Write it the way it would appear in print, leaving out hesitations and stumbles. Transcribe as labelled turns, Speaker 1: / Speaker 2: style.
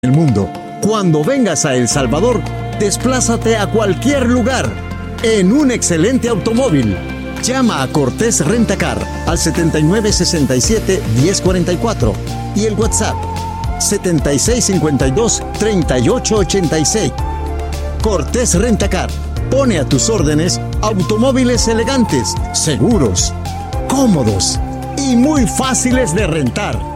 Speaker 1: el mundo. Cuando vengas a El Salvador, desplázate a cualquier lugar en un excelente automóvil. Llama a Cortés Rentacar al 7967-1044 y el WhatsApp 7652-3886. Cortés Rentacar pone a tus órdenes automóviles elegantes, seguros, cómodos y muy fáciles de rentar.